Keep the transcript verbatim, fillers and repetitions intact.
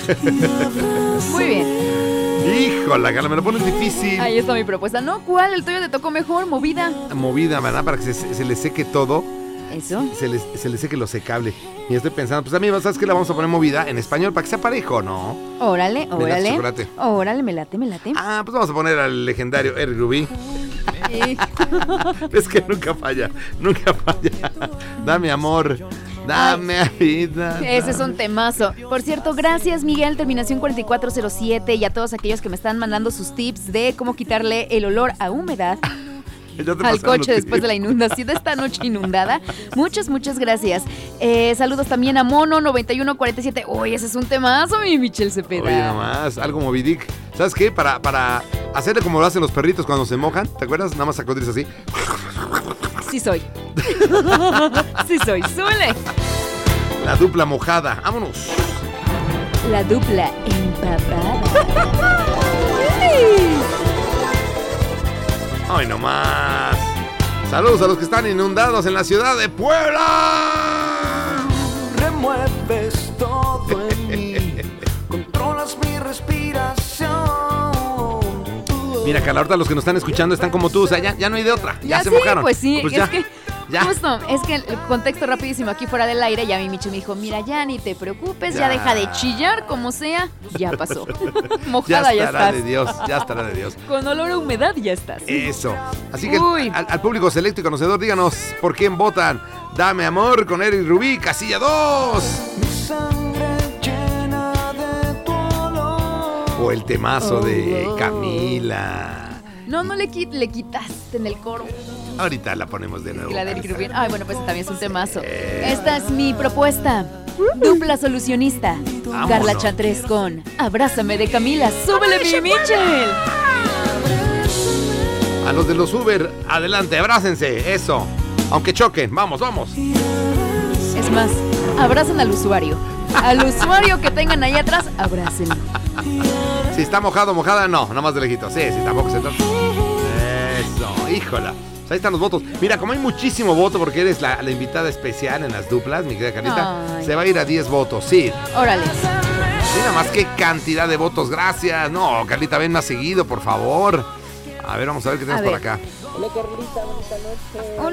Muy bien. Híjola, Carla, me lo pones difícil. Ahí está mi propuesta. No, ¿cuál? El tuyo te tocó mejor, movida. Movida, ¿verdad? Para que se, se le seque todo. Eso. Se le, se le seque lo secable. Y estoy pensando, pues a mí, ¿sabes qué? La vamos a poner movida en español para que sea parejo, ¿no? Órale, órale. chocolate. Órale, me late, me late. Ah, pues vamos a poner al legendario Eric Rubí. Es que nunca falla, nunca falla. Dame amor, dame Ay, vida. Ese es un temazo. Por cierto, gracias Miguel, terminación cuarenta y cuatro cero siete, y a todos aquellos que me están mandando sus tips de cómo quitarle el olor a humedad al coche después de la inundación, de esta noche inundada. Muchas, muchas gracias. Eh, saludos también a Mono noventa y uno cuarenta y siete. Uy, ese es un temazo, mi Michelle Cepeda. Oye, nomás, algo movidic. ¿Sabes qué? Para, para hacerle como lo hacen los perritos cuando se mojan, ¿te acuerdas? Nada más sacudires así. Sí soy. Sí soy. Súbele. La dupla mojada. Vámonos. La dupla empapada. Ay, no más. Saludos a los que están inundados en la ciudad de Puebla. Remueves todo en mí, controlas mi respiración. Mira, Carla, ahorita los que nos están escuchando están como tú, o sea, ya, ya no hay de otra. Ya, Ya se sí, mojaron. pues sí, Pues es ya, que ya. justo, es que el contexto rapidísimo aquí fuera del aire, ya mi Michi me dijo, mira, ya ni te preocupes, ya, Ya. deja de chillar, como sea, ya pasó. Mojada ya ya estará estás. de Dios, ya estará de Dios. Con olor a humedad ya estás. Eso. Así que Uy. al, al público selecto y conocedor, díganos por quién votan. Dame amor con Eric Rubí, casilla dos. Mi sangre llena de tu olor. O el temazo de Oh. Camila. No, no le, quit- le quitaste en el coro. Ahorita la ponemos de nuevo. La de Eric Rubin. Ay, bueno, pues también es un temazo. Esta es mi propuesta. Dupla solucionista. Vámonos. Carla Chatres con Abrázame de Camila. ¡Súbele, mi Michel! A los de los Uber, adelante, abrácense. Eso. Aunque choquen, vamos, vamos. Es más, abracen al usuario. Al usuario que tengan ahí atrás, abracen. Si está mojado, mojada, no, nada más de lejitos. Sí, sí, tampoco se trata. Eso, híjola. Pues ahí están los votos. Mira, como hay muchísimo voto porque eres la, la invitada especial en las duplas, mi querida Carlita, Ay. se va a ir a diez votos, sí. Órale. Mira más qué cantidad de votos, gracias. No, Carlita, ven más seguido, por favor. A ver, vamos a ver qué tenemos A por ver. acá. Hola Carlita, bonita noche.